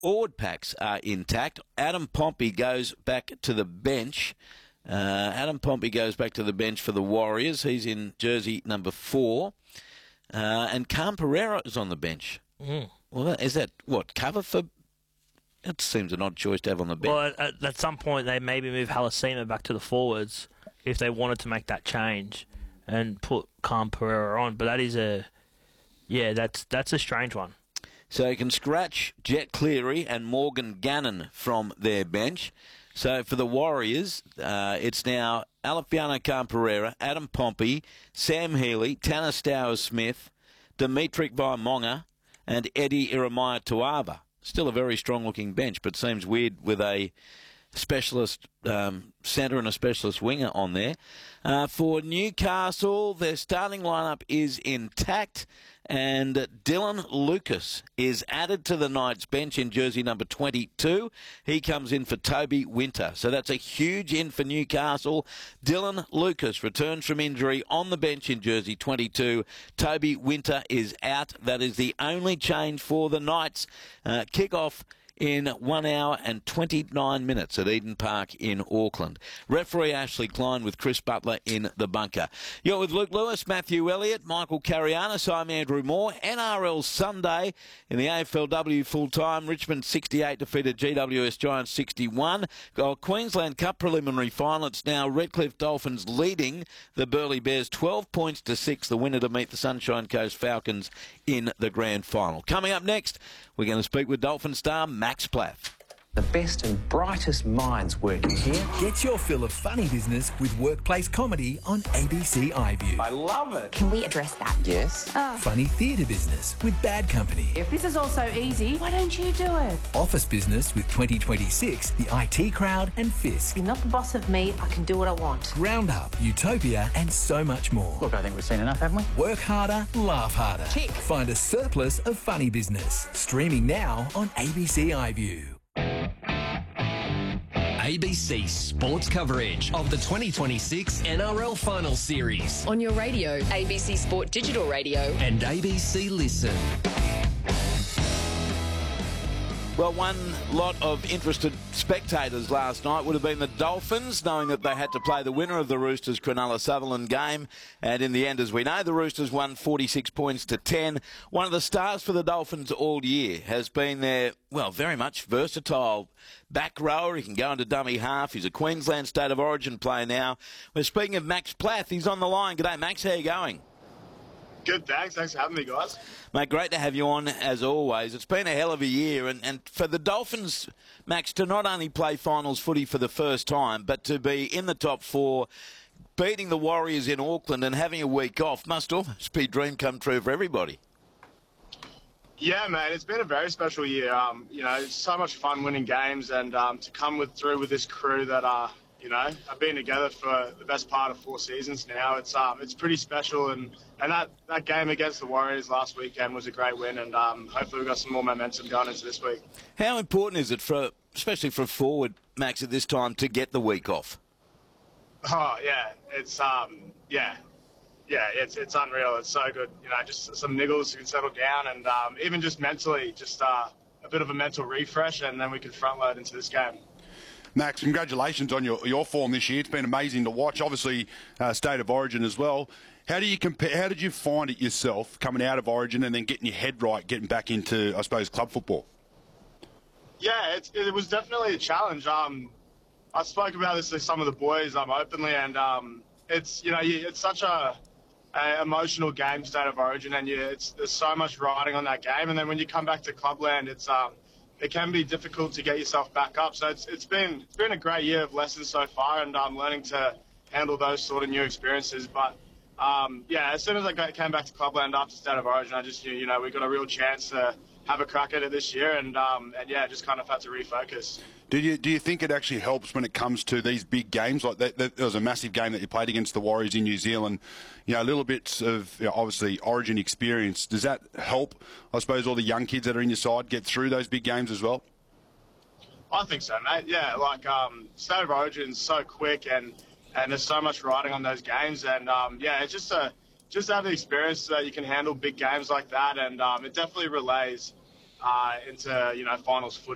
forward packs are intact. Adam Pompey goes back to the bench. Adam Pompey goes back to the bench for the Warriors. He's in jersey number 4. And Cam Pereira is on the bench. Well, is that, cover for... That seems an odd choice to have on the bench. Well, at some point, they maybe move Halasima back to the forwards if they wanted to make that change and put Cam Pereira on. But that is that's a strange one. So you can scratch Jet Cleary and Morgan Gannon from their bench. So for the Warriors, it's now Alefiano Cam Pereira, Adam Pompey, Sam Healy, Tanner Stowers-Smith, Dimitri Vaimonga, and Eddie Iremaya Tuava. Still a very strong-looking bench, but seems weird with a specialist centre and a specialist winger on there. For Newcastle, their starting lineup is intact, and Dylan Lucas is added to the Knights bench in jersey number 22. He comes in for Toby Winter. So that's a huge in for Newcastle. Dylan Lucas returns from injury on the bench in jersey 22. Toby Winter is out. That is the only change for the Knights. Kick-off in 1 hour and 29 minutes at Eden Park in Auckland. Referee Ashley Klein with Chris Butler in the bunker. You're with Luke Lewis, Matthew Elliott, Michael Carianis. I'm Andrew Moore. NRL Sunday in the AFLW full-time. Richmond 68 defeated GWS Giants 61. Queensland Cup preliminary final. It's now Redcliffe Dolphins leading the Burleigh Bears 12 points to 6. The winner to meet the Sunshine Coast Falcons in the grand final. Coming up next, we're going to speak with Dolphin star Max Plath. The best and brightest minds working here. Get your fill of funny business with workplace comedy on ABC iView. I love it. Can we address that? Yes. Funny theatre business with Bad Company. If this is all so easy, why don't you do it? Office business with 2026, the IT Crowd and Fisk. You're not the boss of me. I can do what I want. Roundup, Utopia and so much more. Look, I think we've seen enough, haven't we? Work harder, laugh harder. Tick. Find a surplus of funny business. Streaming now on ABC iView. ABC sports coverage of the 2026 NRL Final Series On your radio, ABC Sport Digital Radio. and ABC Listen. Well, one lot of interested spectators last night would have been the Dolphins, knowing that they had to play the winner of the Roosters Cronulla-Sutherland game. And in the end, as we know, the Roosters won 46 points to 10. One of the stars for the Dolphins all year has been their, very much versatile back rower. He can go into dummy half. He's a Queensland State of Origin player now. We're speaking of Max Plath. He's on the line. G'day, Max. How you going? Good, thanks. Thanks for having me, guys. Mate, great to have you on, as always. It's been a hell of a year, and for the Dolphins, Max, to not only play finals footy for the first time, but to be in the top 4, beating the Warriors in Auckland and having a week off must almost be a dream come true for everybody. Yeah, man, it's been a very special year. It's so much fun winning games, and to come through with this crew that I've been together for the best part of 4 seasons now. It's pretty special, and that game against the Warriors last weekend was a great win, and hopefully we've got some more momentum going into this week. How important is it especially for a forward, Max, at this time to get the week off? Oh yeah, it's it's unreal. It's so good. Just some niggles, you can settle down, and even just mentally, just a bit of a mental refresh, and then we can front load into this game. Max, congratulations on your form this year. It's been amazing to watch. Obviously, State of Origin as well. How do you compare? How did you find it yourself coming out of Origin and then getting your head right, getting back into, I suppose, club football? Yeah, it was definitely a challenge. I spoke about this with some of the boys openly, and it's such a emotional game, State of Origin, and there's so much riding on that game. And then when you come back to Clubland, it can be difficult to get yourself back up. So it's been a great year of lessons so far, and I'm learning to handle those sort of new experiences. But as soon as I came back to Clubland after State of Origin, I just knew we got a real chance to have a crack at it this year, and just kind of had to refocus. Do you think it actually helps when it comes to these big games? Like there was a massive game that you played against the Warriors in New Zealand. A little bit of obviously Origin experience. Does that help, I suppose, all the young kids that are in your side get through those big games as well? I think so, mate. Yeah, State of Origin's so quick, and there's so much riding on those games, and it's just to have the experience so that you can handle big games like that, and it definitely relays into finals footy.